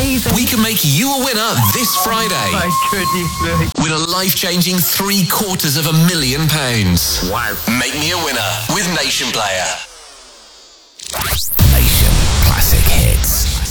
amazing. We can make you a winner this Friday. My goodness me. With a life-changing £750,000. Wow. Make me a winner with Nation Player. Nation Classic Hits.